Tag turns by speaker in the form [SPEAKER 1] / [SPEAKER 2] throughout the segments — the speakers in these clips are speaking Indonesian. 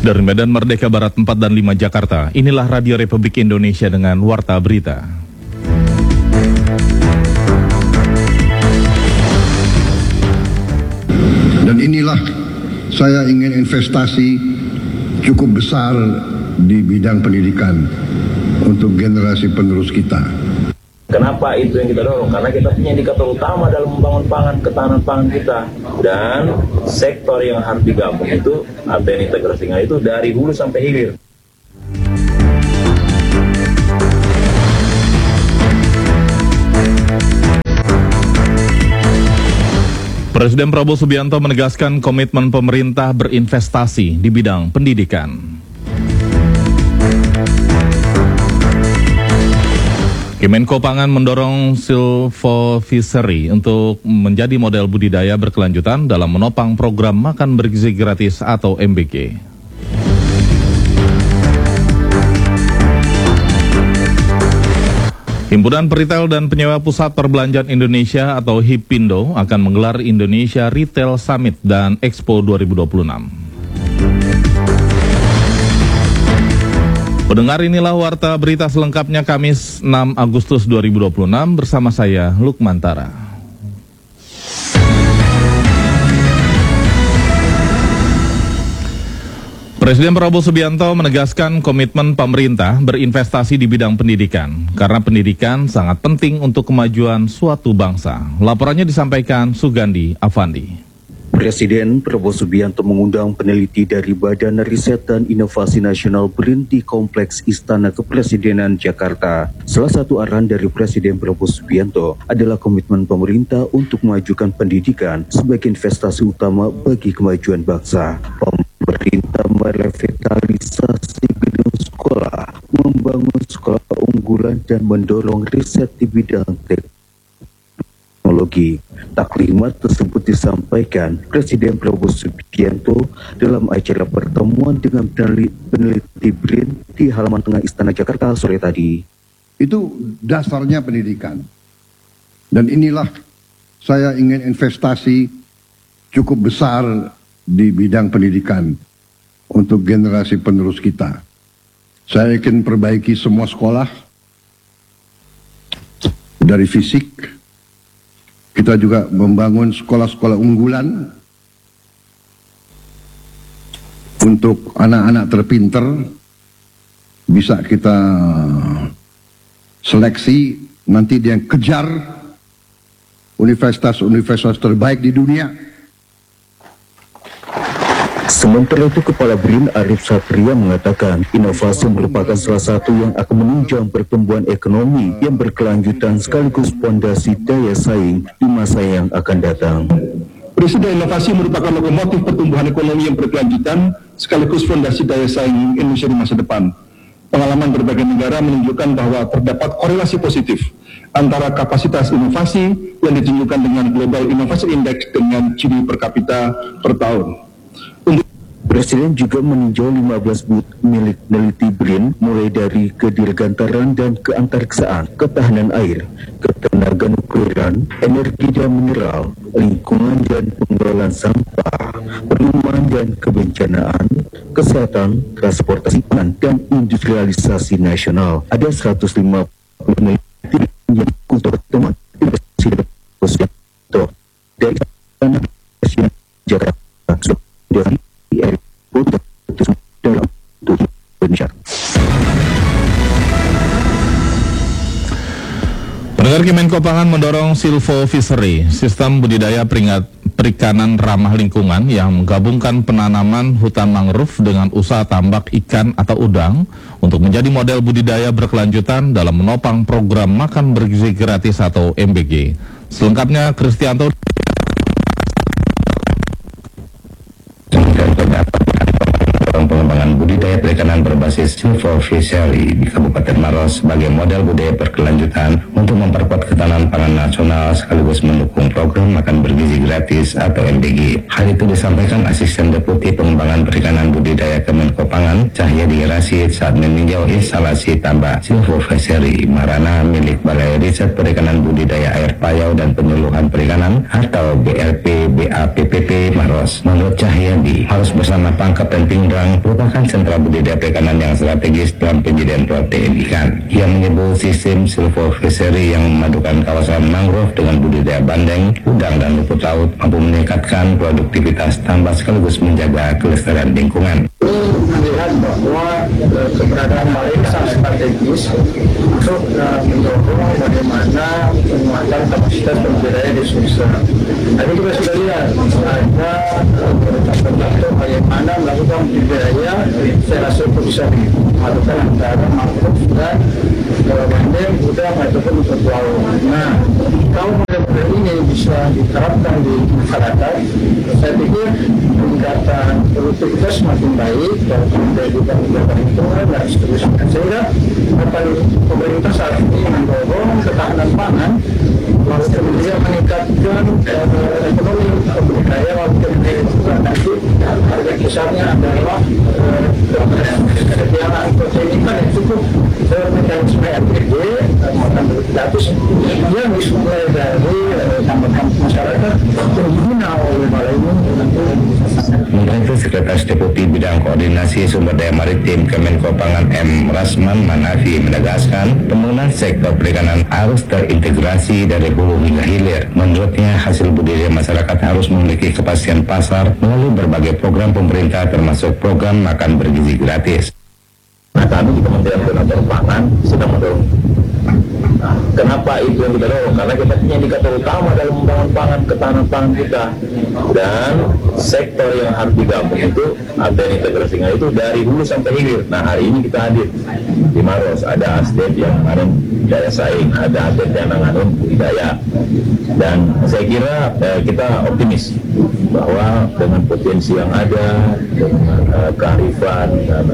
[SPEAKER 1] Dari Medan Merdeka Barat 4 dan 5 Jakarta, inilah Radio Republik Indonesia dengan Warta Berita.
[SPEAKER 2] Dan inilah saya ingin investasi cukup besar di bidang pendidikan untuk generasi penerus kita.
[SPEAKER 3] Kenapa itu yang kita dorong? Karena kita punya indikator utama dalam membangun pangan, ketahanan pangan kita. Dan sektor yang harus digabung itu, atau yang integrasinya itu dari hulu sampai hilir.
[SPEAKER 1] Presiden Prabowo Subianto menegaskan komitmen pemerintah berinvestasi di bidang pendidikan. Kemenko Pangan mendorong silvofishery untuk menjadi model budidaya berkelanjutan dalam menopang program makan bergizi gratis atau MBG. Himpunan Peritel dan Penyewa Pusat Perbelanjaan Indonesia atau HIPINDO akan menggelar Indonesia Retail Summit dan Expo 2026. Pendengar, inilah Warta Berita selengkapnya Kamis 6 Agustus 2026 bersama saya Lukman Tara. Presiden Prabowo Subianto menegaskan komitmen pemerintah berinvestasi di bidang pendidikan karena pendidikan sangat penting untuk kemajuan suatu bangsa. Laporannya disampaikan Sugandi Avandi.
[SPEAKER 4] Presiden Prabowo Subianto mengundang peneliti dari Badan Riset dan Inovasi Nasional BRIN di Kompleks Istana Kepresidenan Jakarta. Salah satu arahan dari Presiden Prabowo Subianto adalah komitmen pemerintah untuk memajukan pendidikan sebagai investasi utama bagi kemajuan bangsa. Pemerintah merevitalisasi gedung sekolah, membangun sekolah unggulan dan mendorong riset di bidang teknologi. Taklimat tersebut disampaikan Presiden Prabowo Subianto dalam acara pertemuan dengan peneliti BRIN di halaman tengah Istana Jakarta sore tadi.
[SPEAKER 2] Itu dasarnya pendidikan. Dan inilah saya ingin investasi cukup besar di bidang pendidikan untuk generasi penerus kita. Saya ingin perbaiki semua sekolah dari fisik. Kita juga membangun sekolah-sekolah unggulan untuk anak-anak terpinter. Bisa kita seleksi, nanti dia kejar universitas-universitas terbaik di dunia.
[SPEAKER 4] Sementara itu, Kepala BRIN Arif Satria mengatakan inovasi merupakan salah satu yang akan menunjang pertumbuhan ekonomi yang berkelanjutan sekaligus fondasi daya saing di masa yang akan datang.
[SPEAKER 5] Presiden inovasi merupakan lokomotif pertumbuhan ekonomi yang berkelanjutan sekaligus fondasi daya saing Indonesia di masa depan. Pengalaman berbagai negara menunjukkan bahwa terdapat korelasi positif antara kapasitas inovasi yang ditunjukkan dengan Global Innovation Index dengan GDP per kapita per tahun.
[SPEAKER 4] Presiden juga meninjau 15 booth milik peneliti BRIN mulai dari kedirgantaran dan keantariksaan, ketahanan air, ketenaga nukliran, energi dan mineral, lingkungan dan pengelolaan sampah, perumahan dan kebencanaan, kesehatan, transportasi pangan, dan industrialisasi nasional. Ada 150 peneliti yang untuk pertemuan Presiden Subianto dari Istana Presiden Jakarta dari
[SPEAKER 1] Pendengar, Kemenko Pangan mendorong silvofishery, sistem budidaya perikanan ramah lingkungan yang menggabungkan penanaman hutan mangrove dengan usaha tambak ikan atau udang untuk menjadi model budidaya berkelanjutan dalam menopang program makan bergizi gratis atau MBG. Selengkapnya Kristianto.
[SPEAKER 6] Pengembangan budidaya perikanan berbasis silvofishery di Kabupaten Maros sebagai model budaya berkelanjutan untuk memperkuat ketahanan pangan nasional sekaligus mendukung program makan bergizi gratis atau MBG. Hal itu disampaikan Asisten Deputi Pengembangan Perikanan Budidaya Kemenko Pangan Cahyadi Rashid saat meninjau instalasi tambak silvofishery Marana milik Balai Riset Perikanan Budidaya Air Payau dan Penyuluhan Perikanan atau BLP BAPPP Maros. Menurut Cahyadi, harus bersama pangkep dan pinggang Kupang merupakan sentra budidaya perikanan yang strategis dalam penyediaan protein ikan. Ia menyebut sistem silvofishery yang memadukan kawasan mangrove dengan budidaya bandeng, udang, dan rumput laut mampu meningkatkan produktivitas tambak sekaligus menjaga kelestarian lingkungan.
[SPEAKER 7] Melihat bahwa keberadaan Bali sangat strategis untuk mendorong bagaimana penguatan kapasitas budidaya di Sulsel. Tadi kita sudah lihat ada contoh bagaimana melakukan budidaya secara silvofishery, memadukan antara mangrove dan bandeng, udang ataupun rumput laut. Nah, kalau model ini bisa diterapkan di masyarakat, saya pikir peningkatan produktivitas semakin baik, dari menjaga lingkungan dan seterusnya. Sehingga pemerintah saat ini mendorong ketahanan pangan, lalu kemudian meningkatkan ekonomi budidaya, lalu kemudian nanti harga kisarnya adalah kesediaan protein ikan yang cukup mekanisme RPD makan gratis yang disulai dari tambahan masyarakat pengguna oleh balai ini.
[SPEAKER 6] Menteri itu Sekretaris Deputi Bidang Koordinasi Sumber Daya Maritim Kemenko Pangan M. Rasman Manafi menegaskan pembangunan sektor perikanan harus terintegrasi dari hulu hingga hilir. Menurutnya hasil budidaya masyarakat harus memiliki kepastian pasar melalui berbagai program pemerintah termasuk program makan bergizi gratis.
[SPEAKER 3] Nah, kami di Kementerian Koordinator Pangan sedang mendorong. Nah, kenapa itu yang kita dorong? Karena kita punya indikator utama dalam membangun pangan, ketahanan pangan kita. Dan sektor yang harus digabung itu ada integrasinya itu dari hulu sampai hilir. Nah, hari ini kita hadir di Maros, ada ASDEP yang kemarin daya saing, ada ASDEP yang nanganin budidaya. Dan saya kira kita optimis bahwa dengan potensi yang ada, dengan kearifan dan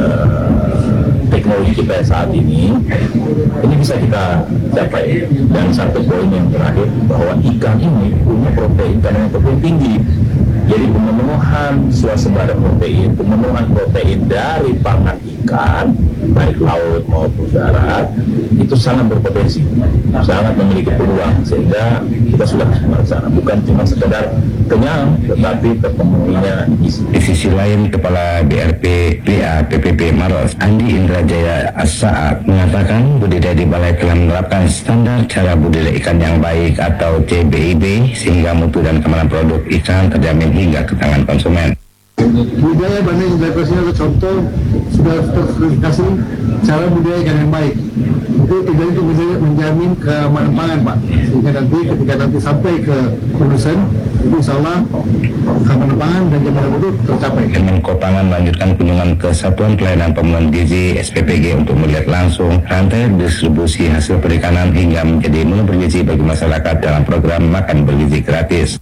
[SPEAKER 3] teknologi kita saat ini bisa kita capai. Dan satu poin yang terakhir, bahwa ikan ini punya protein, karena protein tinggi. Jadi pemenuhan swasembada protein, pemenuhan protein dari pangan ikan, baik laut maupun darat, itu sangat berpotensi, sangat memiliki peluang, sehingga kita sudah ke sana. Bukan cuma sekedar kenyang, tetapi terpenuhinya isi.
[SPEAKER 6] Di sisi lain, Kepala BRP PA PPP Maros, Andi Indrajaya As-Saat, mengatakan budidaya di balai telah menerapkan standar cara budidaya ikan yang baik atau CBIB, sehingga mutu dan keamanan produk ikan terjamin hingga ke tangan konsumen.
[SPEAKER 2] Budidaya bandeng dilakukan ada contoh sudah terverifikasi cara budidaya ikan yang baik. Itu tujuan itu menjamin keamanan pangan, Pak. Sehingga nanti ketika sampai ke produsen, itu insya Allah keamanan pangan dan jaminan mutu tercapai.
[SPEAKER 6] Kemenko Pangan melanjutkan kunjungan ke Satuan Pelayanan Pemenuhan Gizi SPPG untuk melihat langsung rantai distribusi hasil perikanan hingga menjadi menu bergizi bagi masyarakat dalam program makan bergizi gratis.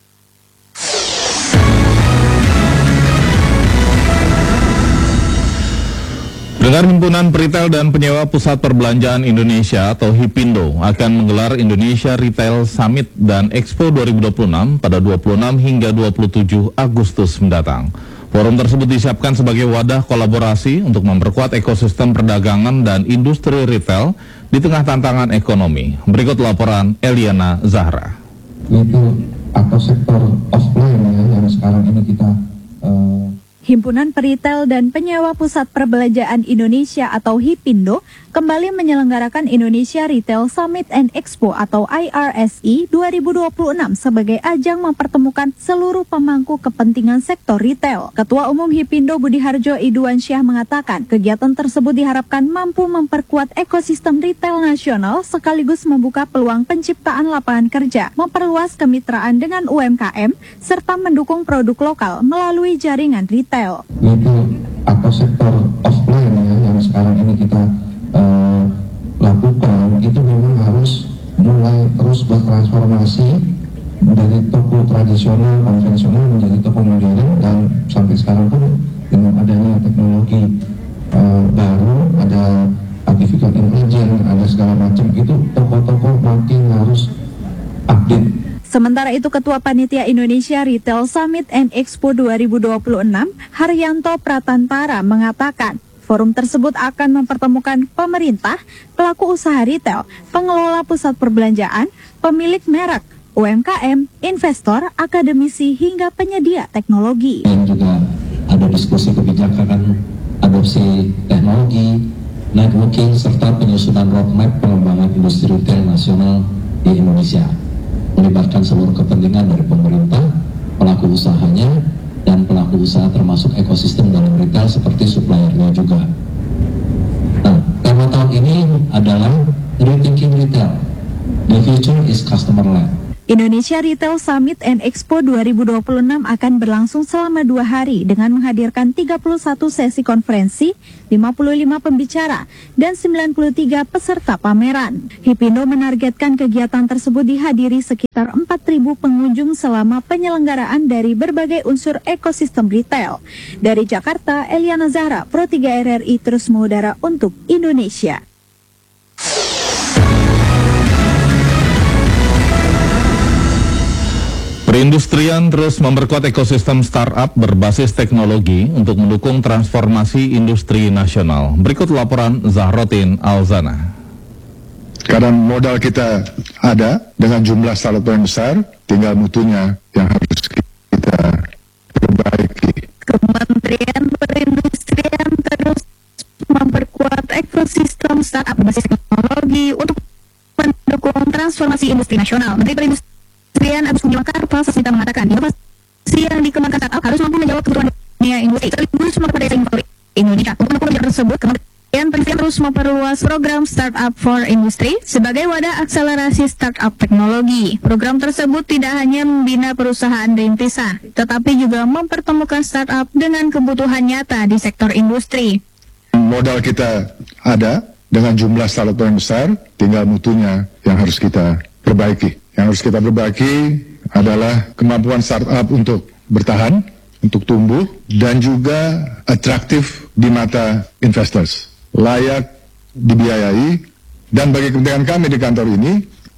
[SPEAKER 1] Dengar Himpunan Peritel dan Penyewa Pusat Perbelanjaan Indonesia atau HIPINDO akan menggelar Indonesia Retail Summit dan Expo 2026 pada 26 hingga 27 Agustus mendatang. Forum tersebut disiapkan sebagai wadah kolaborasi untuk memperkuat ekosistem perdagangan dan industri retail di tengah tantangan ekonomi. Berikut laporan Eliana Zahra.
[SPEAKER 8] Yaitu atau sektor offline yang sekarang ini kita
[SPEAKER 9] Himpunan Peritel dan Penyewa Pusat Perbelanjaan Indonesia atau HIPINDO kembali menyelenggarakan Indonesia Retail Summit and Expo atau IRSE 2026 sebagai ajang mempertemukan seluruh pemangku kepentingan sektor retail. Ketua Umum HIPINDO Budiharjo Iduansyah mengatakan kegiatan tersebut diharapkan mampu memperkuat ekosistem retail nasional sekaligus membuka peluang penciptaan lapangan kerja, memperluas kemitraan dengan UMKM, serta mendukung produk lokal melalui jaringan retail.
[SPEAKER 8] Yaitu atau sektor offline yang sekarang ini kita lakukan, itu memang harus mulai terus bertransformasi dari toko tradisional konvensional menjadi toko modern, dan sampai sekarang pun dengan adanya teknologi baru, ada artificial intelligence, ada segala macam, itu toko-toko makin harus update.
[SPEAKER 9] Sementara itu, Ketua Panitia Indonesia Retail Summit and Expo 2026, Haryanto Pratantara, mengatakan forum tersebut akan mempertemukan pemerintah, pelaku usaha retail, pengelola pusat perbelanjaan, pemilik merek, UMKM, investor, akademisi, hingga penyedia teknologi.
[SPEAKER 8] Yang juga ada di diskusi kebijakan, adopsi teknologi, networking, serta penyusunan roadmap pengembangan industri retail nasional di Indonesia, melibatkan seluruh kepentingan dari pemerintah, pelaku usahanya, dan pelaku usaha termasuk ekosistem dalam retail seperti suppliernya juga. Nah, tema tahun ini adalah Rethinking Retail. The future is customer-led.
[SPEAKER 9] Indonesia Retail Summit and Expo 2026 akan berlangsung selama 2 hari dengan menghadirkan 31 sesi konferensi, 55 pembicara, dan 93 peserta pameran. Hipindo menargetkan kegiatan tersebut dihadiri sekitar 4.000 pengunjung selama penyelenggaraan dari berbagai unsur ekosistem retail. Dari Jakarta, Eliana Zahra, Pro 3 RRI terus mengudara untuk Indonesia.
[SPEAKER 1] Perindustrian terus memperkuat ekosistem startup berbasis teknologi untuk mendukung transformasi industri nasional. Berikut laporan Zahrotin Alzana.
[SPEAKER 5] Karena modal kita ada dengan jumlah startup yang besar, tinggal mutunya yang harus kita perbaiki.
[SPEAKER 9] Kementerian Perindustrian terus memperkuat ekosistem startup berbasis teknologi untuk mendukung transformasi industri nasional. Menteri Perindustrian Agus Karpal Sasmita mengatakan, inovasi yang dikembangkan startup harus mampu menjawab kebutuhan dunia industri sekaligus memperkuat industri Indonesia. Untuk mendukung program tersebut, Kementerian Perindustrian terus memperluas program Startup for Industry sebagai wadah akselerasi startup teknologi. Program tersebut tidak hanya membina perusahaan rintisan, tetapi juga mempertemukan startup dengan kebutuhan nyata di sektor industri.
[SPEAKER 5] Modal kita ada dengan jumlah startup yang besar, tinggal mutunya yang harus kita perbaiki. Yang harus kita perbaiki adalah kemampuan startup untuk bertahan, untuk tumbuh, dan juga atraktif di mata investors, layak dibiayai, dan bagi kepentingan kami di kantor ini,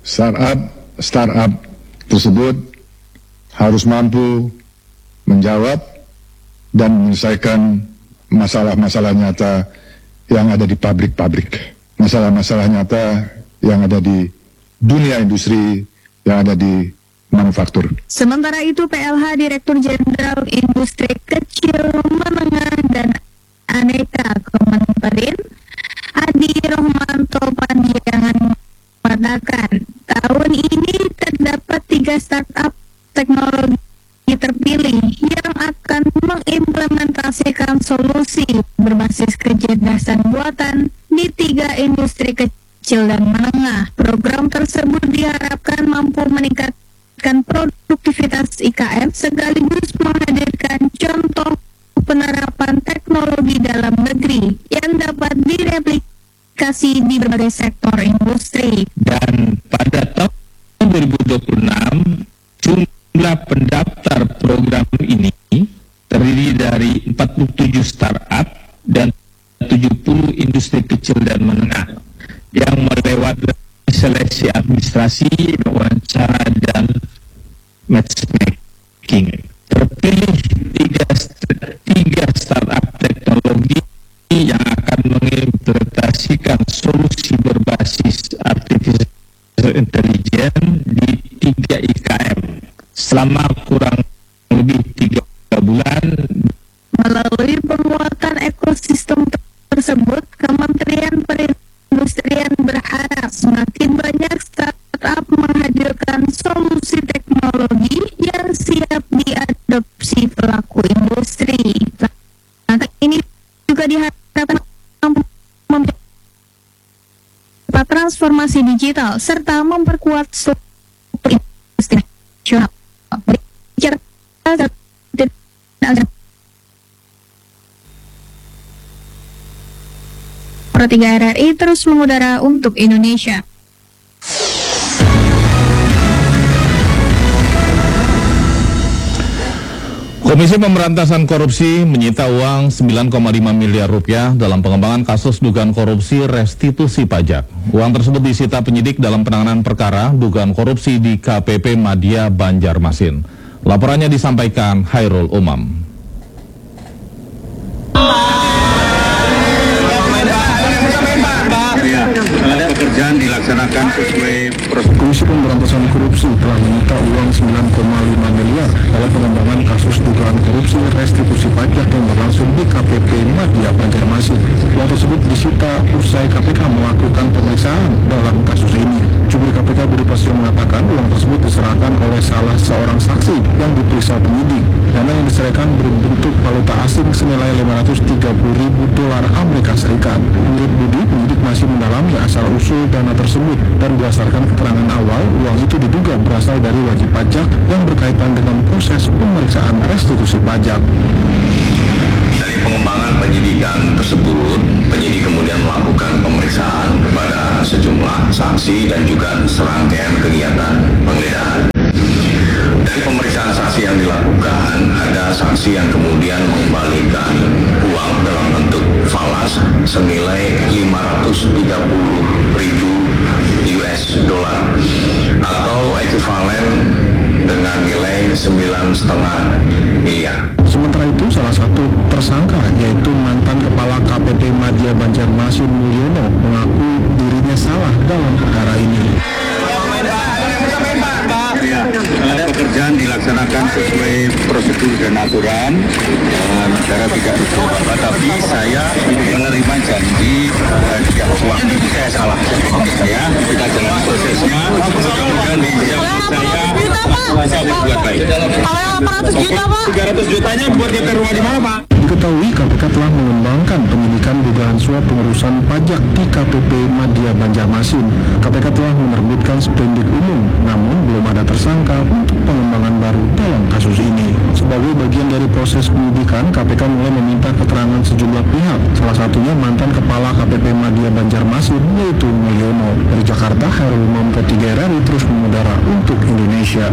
[SPEAKER 5] startup tersebut harus mampu menjawab dan menyelesaikan masalah-masalah nyata yang ada di pabrik-pabrik, masalah-masalah nyata yang ada di dunia industri, yang ada di manufaktur.
[SPEAKER 9] Sementara itu, PLH Direktur Jenderal Industri Kecil, Menengah, dan Aneka Kemenperin, Adi Rohmanto Panjangan mengatakan, tahun ini terdapat 3 startup teknologi terpilih yang akan mengimplementasikan solusi berbasis kecerdasan buatan di 3 industri kecil dan menengah. Program tersebut diharapkan mampu meningkatkan produktivitas IKM sekaligus menghadirkan contoh penerapan teknologi dalam negeri yang dapat direplikasi di berbagai sektor industri.
[SPEAKER 10] Dan pada tahun 2026 jumlah pendaftar program ini terdiri dari 47 startup dan 70 industri kecil dan menengah yang melewati seleksi administrasi, wawancara, dan matchmaking. Terpilih 3 startup teknologi yang akan mengimplementasikan solusi berbasis artificial intelligence di 3 IKM selama kurang lebih 3 bulan.
[SPEAKER 9] Melalui penguatan ekosistem tersebut, Kementerian Perindustrian berharap semakin banyak startup menghadirkan solusi teknologi yang siap diadopsi pelaku industri. Langkah ini juga diharapkan mempercepat transformasi digital serta memperkuat struktur industri nasional. Pro 3 RRI terus mengudara untuk Indonesia.
[SPEAKER 1] Komisi Pemberantasan Korupsi menyita uang 9,5 miliar rupiah dalam pengembangan kasus dugaan korupsi restitusi pajak. Uang tersebut disita penyidik dalam penanganan perkara dugaan korupsi di KPP Madya Banjarmasin. Laporannya disampaikan Hairul Umam.
[SPEAKER 11] Pekerjaan dilaksanakan sesuai prosedur
[SPEAKER 5] Komisi Pemberantasan Korupsi telah menyita uang 9,5 miliar dalam pengembangan kasus dugaan korupsi restitusi pajak yang berlangsung di KPP Madya Banjarmasin. Uang tersebut disita usai KPK melakukan pemeriksaan dalam kasus ini. Jubir KPK Budi Prasetyo mengatakan uang tersebut diserahkan oleh salah seorang saksi yang diperiksa penyidik. Dana yang diserahkan berbentuk valuta asing senilai 530.000 dolar Amerika Serikat. Menurut Budi, penyidik masih mendalami asal-usul dana tersebut dan berdasarkan keterangan awal, uang itu diduga berasal dari wajib pajak yang berkaitan dengan proses pemeriksaan restitusi pajak.
[SPEAKER 6] Dari pengembangan penyidikan tersebut, penyidik kemudian melakukan pemeriksaan kepada sejumlah saksi dan juga serangkaian kegiatan penggeledahan. Dari pemeriksaan saksi yang dilakukan, ada saksi yang kemudian mengembalikan uang dalam bentuk falas senilai 530.000 US dollar atau ekuivalen dengan nilai 9,5 miliar.
[SPEAKER 5] Sementara itu, salah satu tersangka yaitu mantan Kepala KPP Madya Banjarmasin Mulyono mengaku dirinya salah dalam perkara ini.
[SPEAKER 11] Pekerjaan dilaksanakan sesuai prosedur dan aturan, negara tidak berubah, tapi saya menerima janji yang uang itu saya salah. Saya kita jalan prosesnya, mudah-mudahan saya berbuat baik. Kalau 800 juta Pak? 300 jutanya buat DP rumah di mana Pak?
[SPEAKER 5] Diketahui KPK telah mengembangkan penyidikan dugaan suap pengurusan pajak di KPP Madya Banjarmasin. KPK telah menerbitkan sprindik umum, namun belum ada tersangka untuk pengembangan baru dalam kasus ini. Sebagai bagian dari proses penyidikan, KPK mulai meminta keterangan sejumlah pihak, salah satunya mantan Kepala KPP Madya Banjarmasin yaitu Mulyono. Dari Jakarta, Hairul Mampu 3 RRI terus mengudara untuk Indonesia.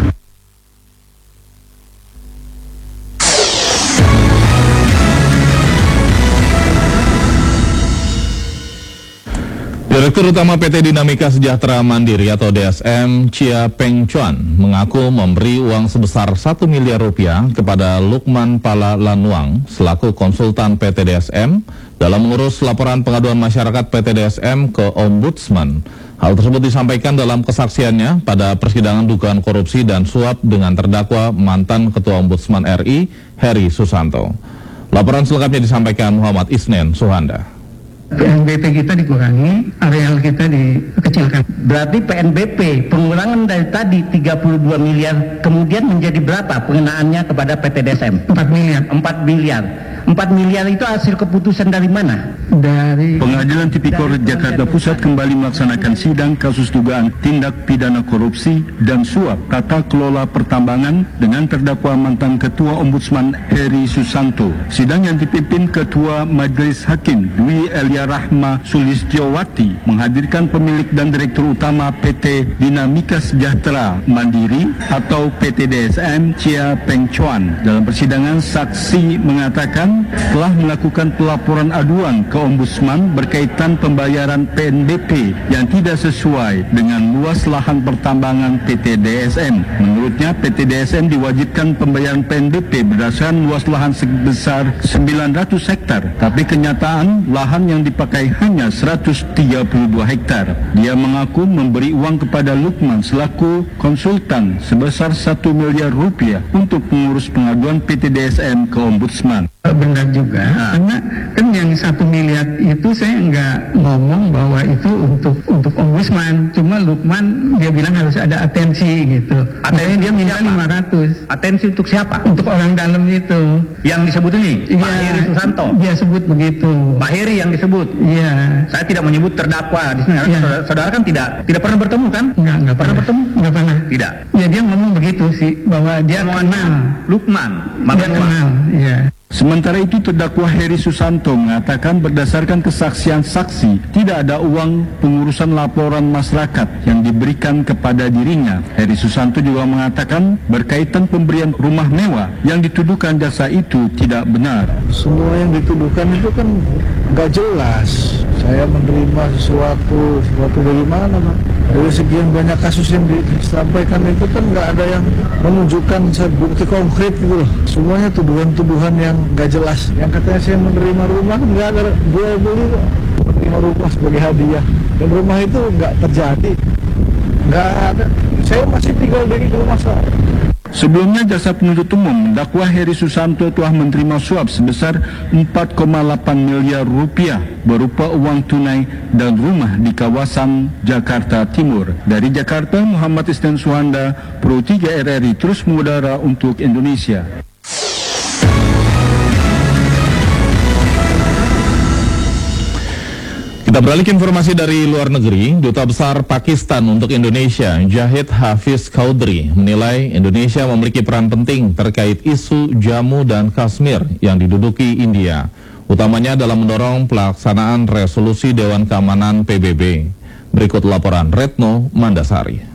[SPEAKER 1] Direktur Utama PT Dinamika Sejahtera Mandiri atau DSM, Chia Peng Chuan, mengaku memberi uang sebesar 1 miliar rupiah kepada Lukman Pala Lanuang selaku konsultan PT DSM dalam mengurus laporan pengaduan masyarakat PT DSM ke Ombudsman. Hal tersebut disampaikan dalam kesaksiannya pada persidangan dugaan korupsi dan suap dengan terdakwa mantan Ketua Ombudsman RI, Heri Susanto. Laporan selengkapnya disampaikan Muhammad Isnen Suhanda.
[SPEAKER 12] PNBP kita dikurangi, areal kita dikecilkan. Berarti PNBP pengurangan dari tadi 32 miliar kemudian menjadi berapa pengenaannya kepada PT DSM? 4 miliar. 4 miliar. 4 miliar itu hasil keputusan dari mana? Dari
[SPEAKER 5] Pengadilan Tipikor Jakarta Pusat kembali melaksanakan sidang kasus dugaan tindak pidana korupsi dan suap tata kelola pertambangan dengan terdakwa mantan Ketua Ombudsman Heri Susanto. Sidang yang dipimpin Ketua Majelis Hakim Dwi Elia Rahma Sulistiyowati menghadirkan pemilik dan Direktur Utama PT Dinamika Sejahtera Mandiri atau PT DSM, Chia Peng Chuan. Dalam persidangan, saksi mengatakan telah melakukan pelaporan aduan ke Ombudsman berkaitan pembayaran PNBP yang tidak sesuai dengan luas lahan pertambangan PT DSM. Menurutnya, PT DSM diwajibkan pembayaran PNBP berdasarkan luas lahan sebesar 900 hektar, tapi kenyataan lahan yang dipakai hanya 132 hektar. Dia mengaku memberi uang kepada Lukman selaku konsultan sebesar 1 miliar rupiah untuk mengurus pengaduan PT DSM ke Ombudsman.
[SPEAKER 12] Benar juga, karena kan yang 1 miliar itu saya nggak ngomong bahwa itu untuk Ombudsman, cuma Lukman dia bilang harus ada atensi gitu. Atensi dia minta 500.
[SPEAKER 3] Atensi untuk siapa?
[SPEAKER 12] Untuk orang dalam itu.
[SPEAKER 3] Yang disebut ini?
[SPEAKER 12] Iya,
[SPEAKER 3] Pak Heri Susanto?
[SPEAKER 12] Dia sebut begitu.
[SPEAKER 3] Pak Heri yang disebut?
[SPEAKER 12] Iya.
[SPEAKER 3] Saya tidak menyebut terdakwa di sini.
[SPEAKER 12] Ya.
[SPEAKER 3] Saudara kan tidak pernah bertemu kan?
[SPEAKER 12] Nggak pernah bertemu. Nggak pernah.
[SPEAKER 3] Tidak.
[SPEAKER 12] Ya dia ngomong begitu sih, bahwa dia kenal
[SPEAKER 3] Lukman.
[SPEAKER 12] Dia kenal, iya.
[SPEAKER 5] Sementara itu, terdakwa Heri Susanto mengatakan berdasarkan kesaksian saksi, tidak ada uang pengurusan laporan masyarakat yang diberikan kepada dirinya. Heri Susanto juga mengatakan berkaitan pemberian rumah mewah yang dituduhkan jasa itu tidak benar.
[SPEAKER 2] Semua yang dituduhkan itu kan nggak jelas. Saya menerima sesuatu dari mana, Pak? Dari sekian banyak kasus yang disampaikan itu kan nggak ada yang menunjukkan bukti konkret gitu loh. Semuanya tuduhan-tuduhan yang nggak jelas. Yang katanya saya menerima rumah kan nggak ada jual beli kok. Menerima rumah sebagai hadiah dan rumah itu nggak terjadi.
[SPEAKER 7] Nggak ada. Saya masih tinggal di rumah saya.
[SPEAKER 5] Sebelumnya, jaksa penuntut umum mendakwa Heri Susanto telah menerima suap sebesar 4,8 miliar rupiah berupa uang tunai dan rumah di kawasan Jakarta Timur. Dari Jakarta, Muhammad Isnan Suhanda, Pro 3 RRI terus mengudara untuk Indonesia.
[SPEAKER 1] Kita beralih ke informasi dari luar negeri. Duta Besar Pakistan untuk Indonesia, Jahid Hafiz Chaudhry, menilai Indonesia memiliki peran penting terkait isu Jammu dan Kashmir yang diduduki India, utamanya dalam mendorong pelaksanaan resolusi Dewan Keamanan PBB. Berikut laporan Retno Mandasari.